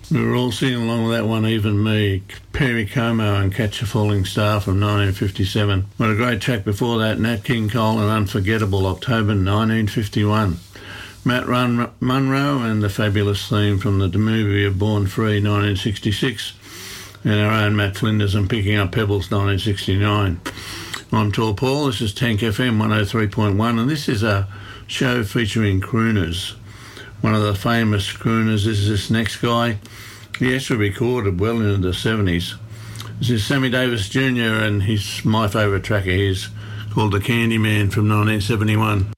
We were all singing along with that one, even me. Perry Como and Catch a Falling Star from 1957. What a great track before that, Nat King Cole and Unforgettable, October 1951. Matt Munro and the fabulous theme from the movie of Born Free, 1966. And our own Matt Flinders and Picking Up Pebbles, 1969. I'm Tall Paul, this is Tank FM 103.1, and this is a show featuring crooners. One of the famous crooners is this next guy. He actually recorded well into the 70s. This is Sammy Davis Jr. and my favourite track of his called The Candyman from 1971.